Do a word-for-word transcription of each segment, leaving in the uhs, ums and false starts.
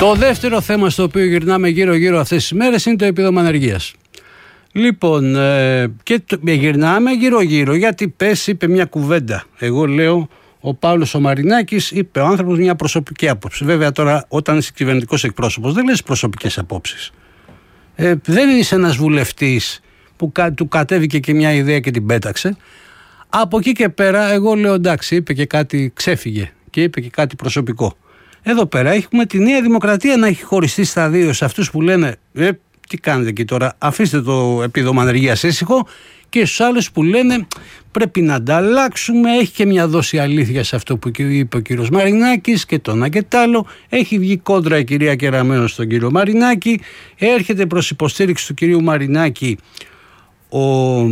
Το δεύτερο θέμα στο οποίο γυρνάμε γύρω-γύρω αυτές τις μέρες είναι το επίδομα ανεργίας. Λοιπόν, ε, και το, γυρνάμε γύρω-γύρω γιατί πες είπε μια κουβέντα. Εγώ λέω, ο Παύλος ο Μαρινάκης είπε ο άνθρωπος μια προσωπική άποψη. Βέβαια τώρα όταν είσαι κυβερνητικός εκπρόσωπος δεν λες προσωπικές απόψεις. Ε, δεν είσαι ένας βουλευτής που κα, του κατέβηκε και μια ιδέα και την πέταξε. Από εκεί και πέρα εγώ λέω εντάξει, είπε και κάτι, ξέφυγε και είπε και κάτι προσωπικό. Εδώ πέρα έχουμε τη Νέα Δημοκρατία να έχει χωριστεί στα δύο, σε αυτούς που λένε ε, τι κάνετε εκεί τώρα, αφήστε το επίδομα ανεργίας ήσυχο, και στους άλλους που λένε πρέπει να ανταλλάξουμε. Έχει και μια δόση αλήθεια σε αυτό που είπε ο κύριος Μαρινάκης και το ένα και τ' άλλο. Έχει βγει κόντρα η κυρία Κεραμέως στον κύριο Μαρινάκη. Έρχεται προς υποστήριξη του κυρίου Μαρινάκη, ο,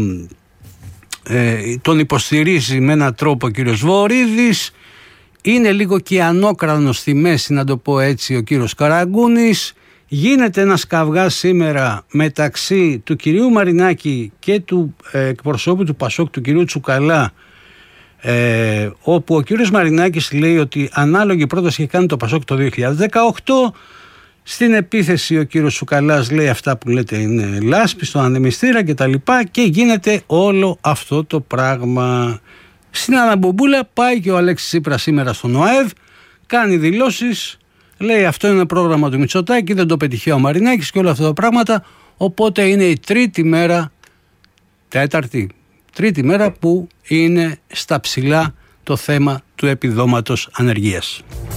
ε, τον υποστηρίζει με έναν τρόπο ο κύριος Βορίδης. Είναι λίγο και ανώκρανος στη μέση, να το πω έτσι, ο κύριος Καραγκούνης. Γίνεται ένας καυγάς σήμερα μεταξύ του κυρίου Μαρινάκη και του ε, εκπροσώπου του Πασόκ, του κυρίου Τσουκαλά, ε, όπου ο κύριος Μαρινάκης λέει ότι ανάλογη πρόταση είχε κάνει το Πασόκ το δύο χιλιάδες δεκαοκτώ. Στην επίθεση ο κύριος Τσουκαλάς λέει αυτά που λέτε είναι λάσπη στον ανεμιστήρα και τα λοιπά, και γίνεται όλο αυτό το πράγμα. Στην αναμπομπούλα πάει και ο Αλέξης Τσίπρας σήμερα στον ΟΑΕΒ, κάνει δηλώσεις, λέει αυτό είναι πρόγραμμα του Μητσοτάκη, δεν το πετυχαίνει ο Μαρινάκης και όλα αυτά τα πράγματα. Οπότε είναι η τρίτη μέρα, τέταρτη, τρίτη μέρα που είναι στα ψηλά το θέμα του επιδόματος ανεργίας.